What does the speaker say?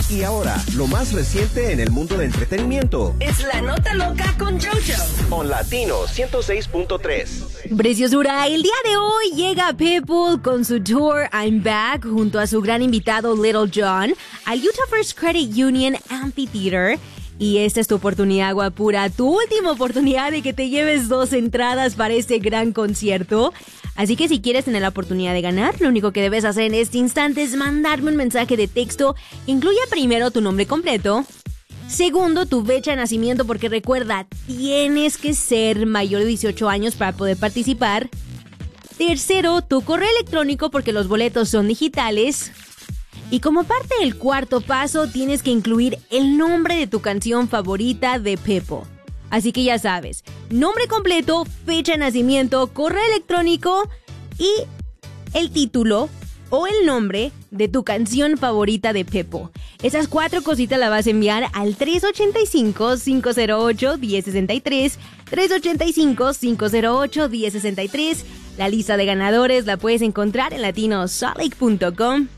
Y ahora, lo más reciente en el mundo de entretenimiento. Es la nota loca con JoJo. On Latino 106.3. Preciosura, el día de hoy llega Pitbull con su tour I'm Back junto a su gran invitado Little John al Utah First Credit Union Amphitheater. Y esta es tu oportunidad, guapura, tu última oportunidad de que te lleves 2 entradas para este gran concierto. Así que si quieres tener la oportunidad de ganar, lo único que debes hacer en este instante es mandarme un mensaje de texto. Incluya primero tu nombre completo. Segundo, tu fecha de nacimiento, porque recuerda, tienes que ser mayor de 18 años para poder participar. Tercero, tu correo electrónico, porque los boletos son digitales. Y como parte del cuarto paso, tienes que incluir el nombre de tu canción favorita de Pitbull. Así que ya sabes, nombre completo, fecha de nacimiento, correo electrónico y el título o el nombre de tu canción favorita de Pitbull. Esas 4 cositas las vas a enviar al 385-508-1063, 385-508-1063. La lista de ganadores la puedes encontrar en latinosolid.com.